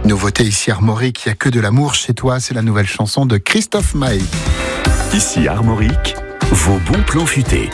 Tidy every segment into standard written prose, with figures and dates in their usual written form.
Nouveauté ici Armorique, il n'y a que de l'amour chez toi, c'est la nouvelle chanson de Christophe Maé. Ici Armorique, vos bons plans futés.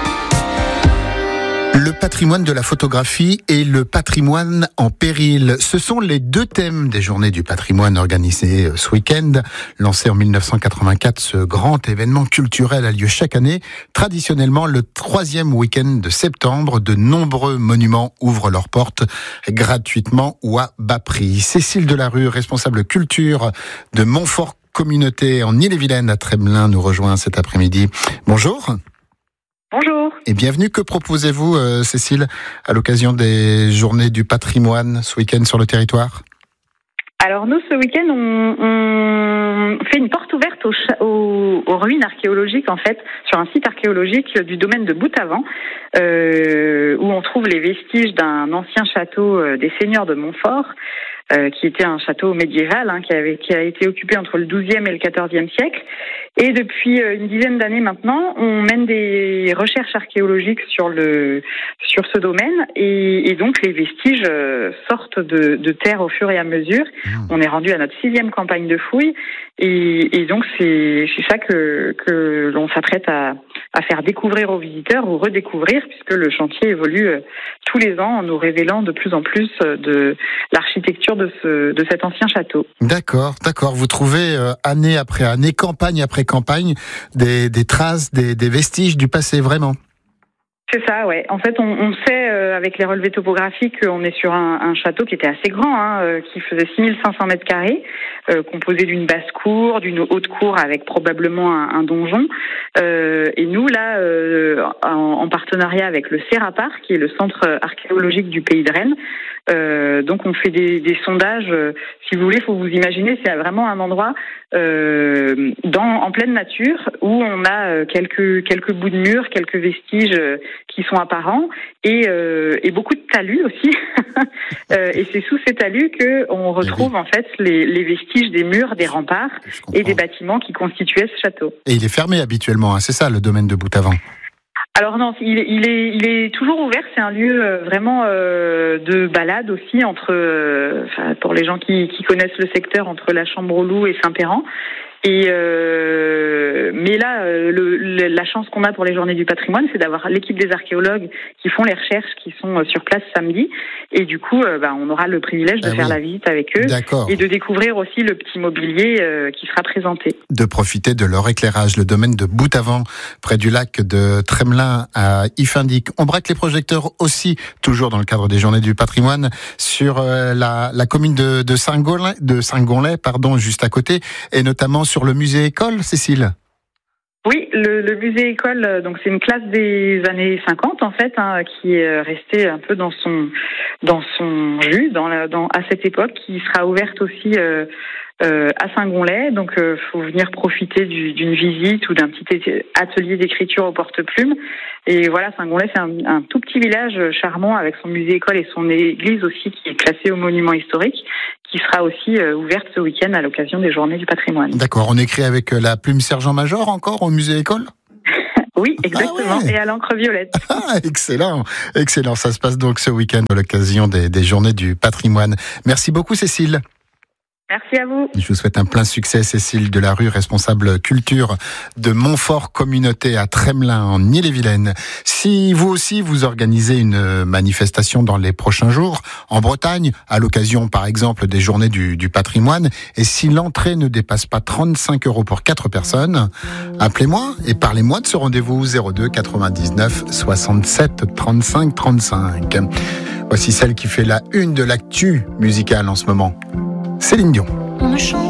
Le patrimoine de la photographie et le patrimoine en péril. Ce sont les deux thèmes des journées du patrimoine organisées ce week-end. Lancé en 1984, ce grand événement culturel a lieu chaque année. Traditionnellement, le 3e week-end de septembre, de nombreux monuments ouvrent leurs portes gratuitement ou à bas prix. Cécile Delarue, responsable culture de Montfort Communauté en Ille-et-Vilaine à Tremelin, nous rejoint cet après-midi. Bonjour. Bonjour. Et bienvenue. Que proposez-vous, Cécile, à l'occasion des journées du patrimoine ce week-end sur le territoire ? Alors nous, ce week-end, on fait une porte ouverte aux ruines archéologiques, en fait, sur un site archéologique du domaine de Boutavant, où on trouve les vestiges d'un ancien château des seigneurs de Montfort, qui était un château médiéval, qui a été occupé entre le XIIe et le XIVe siècle. Et depuis une dizaine d'années maintenant, on mène des recherches archéologiques sur ce domaine, et donc les vestiges sortent de terre au fur et à mesure. On est rendu à notre 6e campagne de fouilles, et donc c'est ça que l'on s'apprête à faire découvrir aux visiteurs ou redécouvrir, puisque le chantier évolue tous les ans en nous révélant de plus en plus de l'architecture de cet ancien château. D'accord. Vous trouvez année après année, campagne après campagne, des traces, des vestiges du passé, vraiment. C'est ça, ouais. En fait, on sait avec les relevés topographiques qu'on est sur un château qui était assez grand, qui faisait 6500 mètres carrés, composé d'une basse-cour, d'une haute-cour avec probablement un donjon. Et nous, là, en partenariat avec le CERAPAR, qui est le centre archéologique du Pays de Rennes, donc on fait des sondages. Si vous voulez, faut vous imaginer, c'est vraiment un endroit en pleine nature où on a quelques bouts de murs, quelques vestiges qui sont apparents et beaucoup de talus aussi. Et c'est sous ces talus que on retrouve en fait les vestiges des murs, des remparts et des bâtiments qui constituaient ce château. Et il est fermé habituellement, c'est ça le domaine de Boutavant? Alors non, il est toujours ouvert. C'est un lieu vraiment de balade aussi pour les gens qui connaissent le secteur, entre la Chambre-aux-Loups et Saint-Péran. Mais là, la chance qu'on a pour les journées du patrimoine, c'est d'avoir l'équipe des archéologues qui font les recherches, qui sont sur place samedi. Et du coup, on aura le privilège de faire la visite avec eux. D'accord. Et de découvrir aussi le petit mobilier qui sera présenté. De profiter de leur éclairage. Le domaine de Boutavant, près du lac de Tremelin à Ifindic. On braque les projecteurs aussi, toujours dans le cadre des journées du patrimoine, sur la commune de Saint-Gonlay, juste à côté, et notamment sur le musée-école, Cécile. Oui, le musée-école, donc c'est une classe des années 50 en fait, qui est restée un peu dans son jus à cette époque, qui sera ouverte aussi à Saint-Gonlay. Donc faut venir profiter d'une visite ou d'un petit atelier d'écriture au porte-plume. Et voilà, Saint-Gonlay, c'est un tout petit village charmant avec son musée-école et son église aussi, qui est classée au monument historique, qui sera aussi ouverte ce week-end à l'occasion des journées du patrimoine. D'accord, on écrit avec la plume sergent-major encore au musée-école ? Oui, exactement, et à l'encre violette. Excellent, ça se passe donc ce week-end à l'occasion des journées du patrimoine. Merci beaucoup Cécile. Merci à vous. Je vous souhaite un plein succès, Cécile Delarue, responsable culture de Montfort Communauté à Tremelin en Ille-et-Vilaine. Si vous aussi vous organisez une manifestation dans les prochains jours en Bretagne, à l'occasion par exemple des journées du patrimoine, et si l'entrée ne dépasse pas 35 € pour 4 personnes, appelez-moi et parlez-moi de ce rendez-vous 02 99 67 35 35. Voici celle qui fait la une de l'actu musicale en ce moment. Céline Dion.